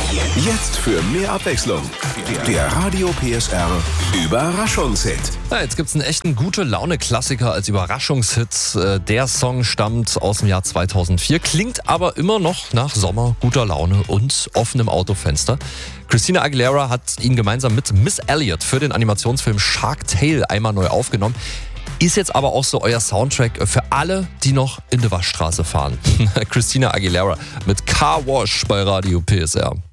Jetzt für mehr Abwechslung. Der Radio PSR Überraschungshit. Ja, jetzt gibt's einen echten Gute-Laune-Klassiker als Überraschungshit. Der Song stammt aus dem Jahr 2004, klingt aber immer noch nach Sommer, guter Laune und offenem Autofenster. Christina Aguilera hat ihn gemeinsam mit Miss Elliott für den Animationsfilm Shark Tale einmal neu aufgenommen. Ist jetzt aber auch so euer Soundtrack für alle, die noch in der Waschstraße fahren. Christina Aguilera mit Car Wash bei Radio PSR.